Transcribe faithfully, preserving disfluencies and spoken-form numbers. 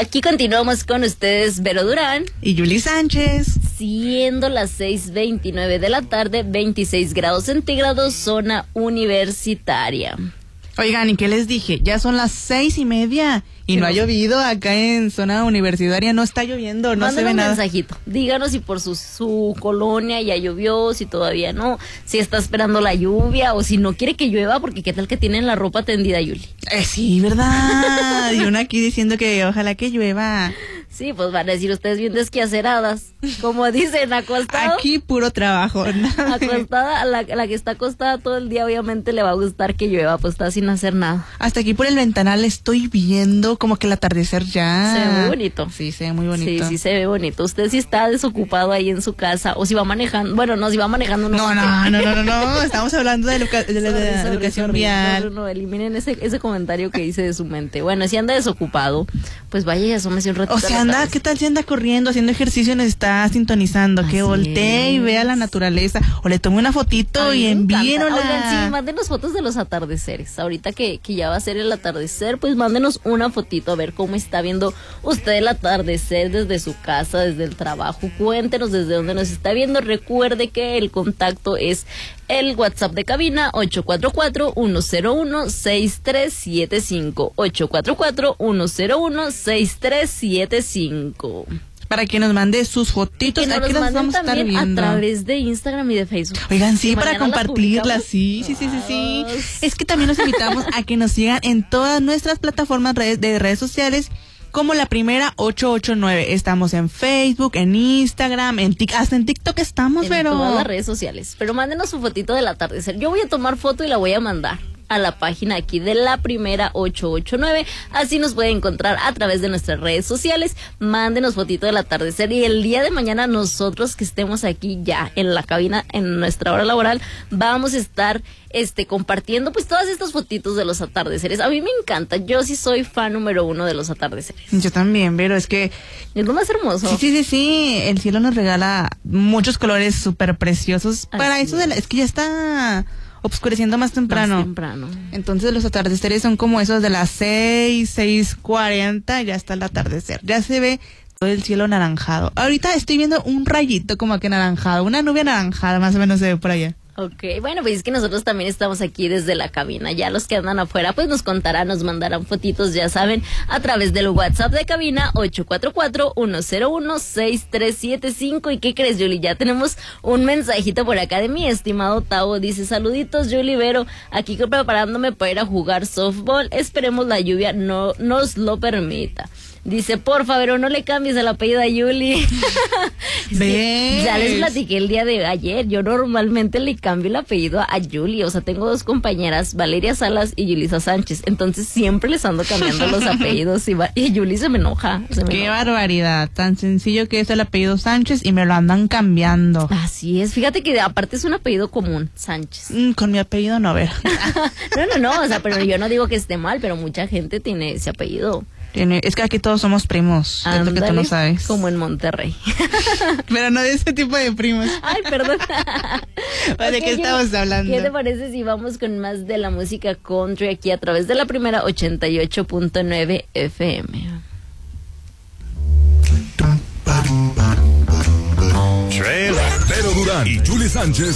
Aquí continuamos con ustedes, Vero Durán y Yuli Sánchez. Siendo las seis veintinueve de la tarde, veintiséis grados centígrados, zona universitaria. Oigan, ¿y qué les dije? Ya son las seis y media y no ha llovido acá en zona universitaria, no está lloviendo, no se ve nada. Mándanos un mensajito, díganos si por su, su colonia ya llovió, si todavía no, si está esperando la lluvia o si no quiere que llueva, porque qué tal que tienen la ropa tendida, Yuli. Eh, sí, ¿verdad? Y uno aquí diciendo que ojalá que llueva. Sí, pues van a decir ustedes bien desquaceradas, como dicen, acostado. Aquí puro trabajo. Acostada, la, la que está acostada todo el día obviamente le va a gustar que llueva, pues está sin hacer nada. Hasta aquí por el ventanal estoy viendo como que el atardecer ya. Se ve muy bonito. Sí, se ve muy bonito. Sí, sí se ve bonito. Usted si está desocupado ahí en su casa o si va manejando, bueno, no, si va manejando no. No, no, no, no, no, no, estamos hablando de, educa de, de, sorry, de sorry, educación sorry, vial. No, no, no, eliminen ese, ese comentario que hice de su mente. Bueno, si anda desocupado, pues vaya y asómese un ratito. O sea, anda, ¿qué tal si anda corriendo, haciendo ejercicio, nos está sintonizando? Así que voltee es. Y vea la naturaleza. O le tome una fotito y envíenosla. Oigan, sí, mándenos fotos de los atardeceres. Ahorita que, que ya va a ser el atardecer, pues mándenos una fotito a ver cómo está viendo usted el atardecer desde su casa, desde el trabajo. Cuéntenos desde dónde nos está viendo. Recuerde que el contacto es el WhatsApp de cabina ocho cuatro cuatro, uno cero uno, seis tres siete cinco. ocho cuatro cuatro, uno cero uno, seis tres siete cinco. Para que nos mande sus fotitos, que aquí las vamos a estar viendo a través de Instagram y de Facebook. Oigan, sí, para compartirlas, sí, sí, sí, sí, sí. Es que también nos invitamos a que nos sigan en todas nuestras plataformas de redes sociales, como La Primera ocho ocho nueve. Estamos en Facebook, en Instagram, en tic, hasta en TikTok estamos, pero en todas las redes sociales. Pero mándenos su fotito del atardecer. Yo voy a tomar foto y la voy a mandar a la página aquí de La Primera ocho ocho nueve, así nos pueden encontrar a través de nuestras redes sociales. Mándenos fotito del atardecer y el día de mañana nosotros que estemos aquí ya en la cabina en nuestra hora laboral vamos a estar este compartiendo pues todas estas fotitos de los atardeceres. A mí me encanta, yo sí soy fan número uno de los atardeceres. Yo también, pero es que es lo más hermoso. Sí, sí, sí, sí, el cielo nos regala muchos colores súper preciosos. Así para eso de la, es que ya está obscureciendo más temprano. Más temprano. Entonces los atardeceres son como esos de las seis, seis cuarenta, ya está el atardecer. Ya se ve todo el cielo anaranjado. Ahorita estoy viendo un rayito como que anaranjado, una nube anaranjada más o menos se ve por allá. Ok, bueno, pues es que nosotros también estamos aquí desde la cabina. Ya los que andan afuera, pues nos contarán, nos mandarán fotitos, ya saben, a través del WhatsApp de cabina ocho cuatro cuatro, uno cero uno, seis tres siete cinco. ¿Y qué crees, Yuli? Ya tenemos un mensajito por acá de mi estimado Tavo. Dice, saluditos, Yuli, Vero, aquí preparándome para ir a jugar softball. Esperemos la lluvia no nos lo permita. Dice, por favor, no le cambies el apellido a Yuli. ¿Ves? Ya les platiqué el día de ayer. Yo normalmente le cambio el apellido a Yuli. O sea, tengo dos compañeras, Valeria Salas y Yulisa Sánchez. Entonces siempre les ando cambiando los apellidos. Y, y Yuli se me enoja. Se me Qué enoja. barbaridad. Tan sencillo que es el apellido Sánchez y me lo andan cambiando. Así es. Fíjate que aparte es un apellido común, Sánchez. Mm, con mi apellido no, ver. no, no, no. O sea, pero yo no digo que esté mal, pero mucha gente tiene ese apellido. Tiene, es que aquí todos somos primos, es lo que tú no sabes. Como en Monterrey. Pero no de ese tipo de primos. Ay, perdón. ¿De okay, qué estamos hablando? ¿Qué te parece si vamos con más de la música country aquí a través de La Primera ochenta y ocho punto nueve F M? Vero Durán y Yuli Sánchez